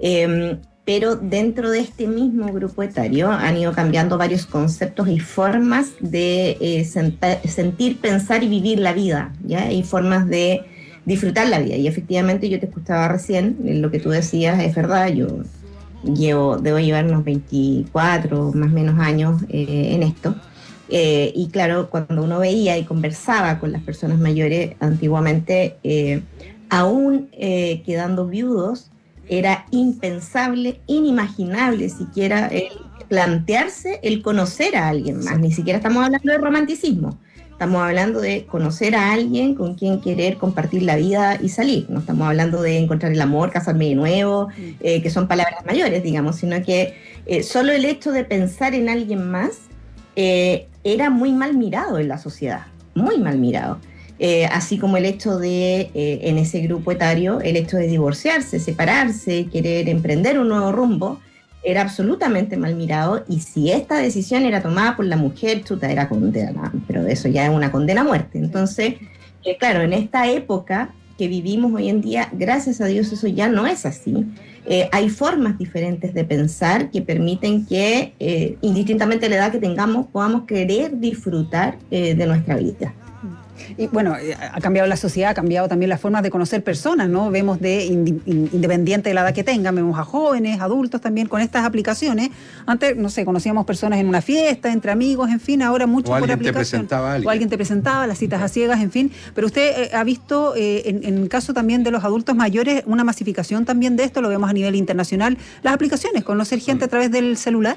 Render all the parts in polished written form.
Pero dentro de este mismo grupo etario han ido cambiando varios conceptos y formas de sentir, pensar y vivir la vida, ¿ya? Y formas de disfrutar la vida. Y efectivamente yo te escuchaba recién, lo que tú decías es verdad, debo llevar unos 24 más o menos años en esto. Y claro, cuando uno veía y conversaba con las personas mayores antiguamente, aún quedando viudos, era impensable, inimaginable siquiera el plantearse el conocer a alguien más. Ni siquiera estamos hablando de romanticismo. Estamos hablando de conocer a alguien con quien querer compartir la vida y salir. No estamos hablando de encontrar el amor, casarme de nuevo, que son palabras mayores, digamos, sino que solo el hecho de pensar en alguien más era muy mal mirado en la sociedad, muy mal mirado. Así como el hecho de, en ese grupo etario, el hecho de divorciarse, separarse, querer emprender un nuevo rumbo, era absolutamente mal mirado, y si esta decisión era tomada por la mujer, chuta, era condena, pero eso ya es una condena a muerte. Entonces, claro, en esta época que vivimos hoy en día, gracias a Dios eso ya no es así. Hay formas diferentes de pensar que permiten que, indistintamente de la edad que tengamos, podamos querer disfrutar de nuestra vida. Y bueno, ha cambiado la sociedad, ha cambiado también las formas de conocer personas, ¿no? Vemos independiente de la edad que tengan, vemos a jóvenes, adultos también con estas aplicaciones. Antes, no sé, conocíamos personas en una fiesta, entre amigos, en fin, ahora mucho por aplicación. O alguien te presentaba, las citas a ciegas, en fin. Pero usted ha visto, en el caso también de los adultos mayores, una masificación también de esto, lo vemos a nivel internacional, las aplicaciones, conocer gente a través del celular.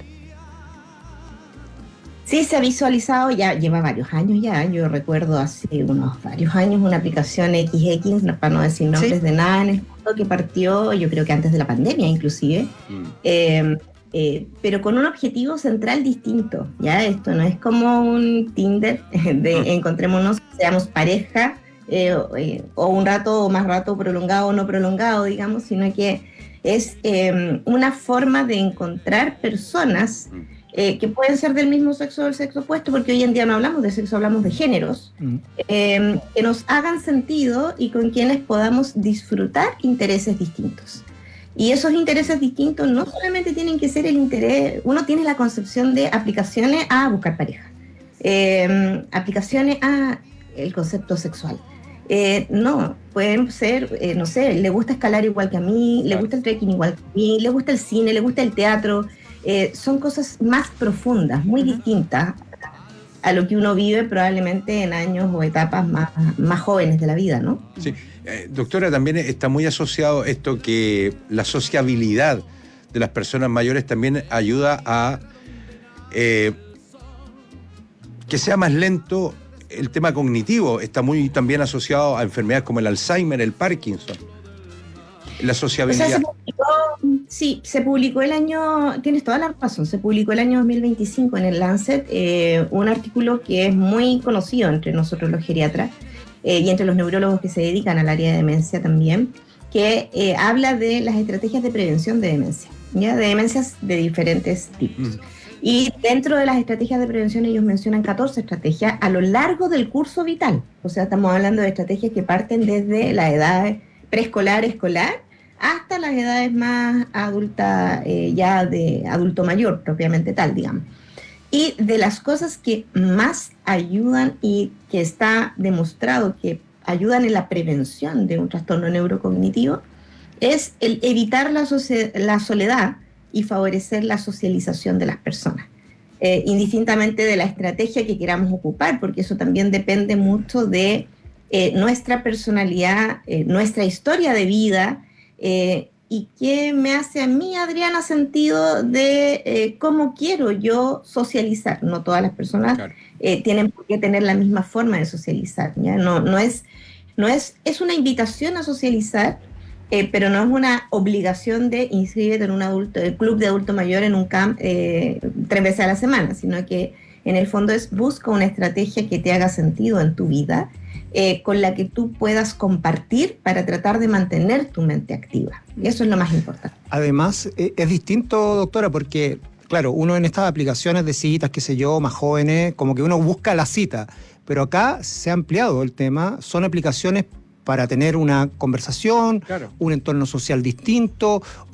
Sí, se ha visualizado, ya lleva varios años ya. Yo recuerdo hace unos varios años una aplicación XX, para no decir nombres de nada en el mundo, que partió, yo creo que antes de la pandemia inclusive, pero con un objetivo central distinto, ¿ya? Esto no es como un Tinder de encontrémonos, seamos pareja, o un rato o más rato prolongado o no prolongado, digamos, sino que es una forma de encontrar personas que pueden ser del mismo sexo o del sexo opuesto, porque hoy en día no hablamos de sexo, hablamos de géneros, que nos hagan sentido y con quienes podamos disfrutar intereses distintos. Y esos intereses distintos no solamente tienen que ser el interés, uno tiene la concepción de aplicaciones a buscar pareja, aplicaciones a el concepto sexual. No, pueden ser, no sé, le gusta escalar igual que a mí, le gusta el trekking igual que a mí, le gusta el cine, le gusta el teatro. Son cosas más profundas, muy distintas a lo que uno vive probablemente en años o etapas más jóvenes de la vida, ¿no? Sí. Doctora, también está muy asociado esto que la sociabilidad de las personas mayores también ayuda a que sea más lento el tema cognitivo. Está muy también asociado a enfermedades como el Alzheimer, el Parkinson. La sociabilidad. O sea, se publicó el año, tienes toda la razón, se publicó el año 2025 en el Lancet un artículo que es muy conocido entre nosotros los geriatras y entre los neurólogos que se dedican al área de demencia también, que habla de las estrategias de prevención de demencia, ¿ya? De demencias de diferentes tipos. Y dentro de las estrategias de prevención ellos mencionan 14 estrategias a lo largo del curso vital. O sea, estamos hablando de estrategias que parten desde la edad preescolar, escolar, hasta las edades más adultas, ya de adulto mayor, propiamente tal, digamos. Y de las cosas que más ayudan y que está demostrado que ayudan en la prevención de un trastorno neurocognitivo es el evitar la soledad y favorecer la socialización de las personas, indistintamente de la estrategia que queramos ocupar, porque eso también depende mucho de nuestra personalidad, nuestra historia de vida, y qué me hace a mí, Adriana, sentido de cómo quiero yo socializar. No todas las personas tienen por qué tener la misma forma de socializar, ¿ya? Es una invitación a socializar, pero no es una obligación de inscribirte en un club de adulto mayor en un camp 3 veces a la semana, sino que en el fondo busca una estrategia que te haga sentido en tu vida, con la que tú puedas compartir para tratar de mantener tu mente activa. Y eso es lo más importante. Además, es distinto, doctora, porque, claro, uno en estas aplicaciones de citas, qué sé yo, más jóvenes, como que uno busca la cita, pero acá se ha ampliado el tema, son aplicaciones para tener una conversación, un entorno social distinto,